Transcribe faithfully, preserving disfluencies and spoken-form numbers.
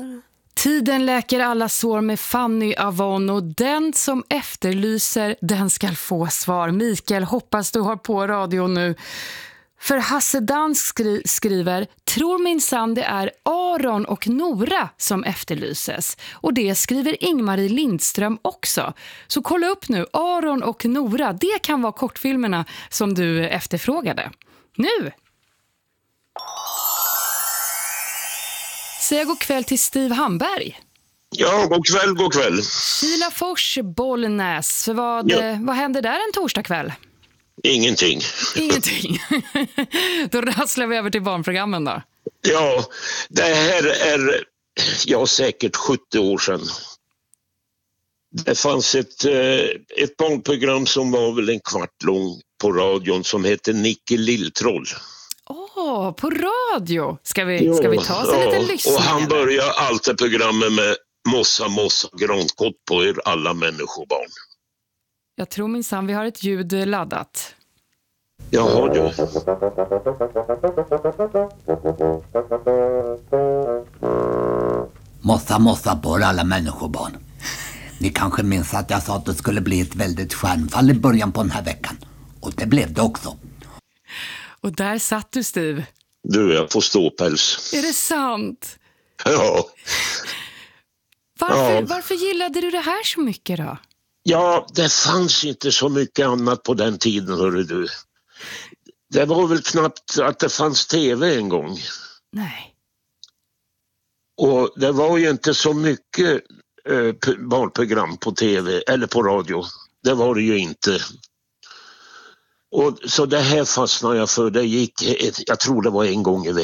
sår. Tiden läker alla sår med Fanny Avon, och den som efterlyser, den ska få svar. Mikael, hoppas du har på radio nu. För Hasse Dansk skri- skriver, tror minsann det är Aron och Nora som efterlyses. Och det skriver Ingmarie Lindström också. Så kolla upp nu, Aron och Nora, det kan vara kortfilmerna som du efterfrågade. Nu! Säg god kväll till Steve Hamberg. Ja, god kväll, god kväll. Kilafors, Bollnäs. Vad, Ja. vad händer där en torsdagkväll? Ingenting. Ingenting. Då rasslar vi över till barnprogrammen då. Ja, det här är ja, säkert sjuttio år sedan. Det fanns ett, ett barnprogram som var väl en kvart lång på radion som hette Nicke Lilltroll. Åh, oh, på radio. Ska vi, ska vi ta oss en ja, liten lyssning? Och han eller? börjar alltid programmet med mossa, mossa, grankott på er alla människobarn. Jag tror minsann vi har ett ljud laddat. Jaha, du. Mossa, mossa på er alla människobarn. Ni kanske minns att jag sa att det skulle bli ett väldigt stjärnfall i början på den här veckan. Och det blev det också. Och där satt du, Steve. Du, jag får ståpäls. Är det sant? Ja. Varför, Ja. varför gillade du det här så mycket då? Ja, det fanns inte så mycket annat på den tiden, hörru du. Det var väl knappt att det fanns tv en gång. Nej. Och det var ju inte så mycket eh, p- barnprogram på tv eller på radio. Det var det ju inte. Och så det här fastnade jag för. Det gick, ett, jag tror det var en gång i veckan.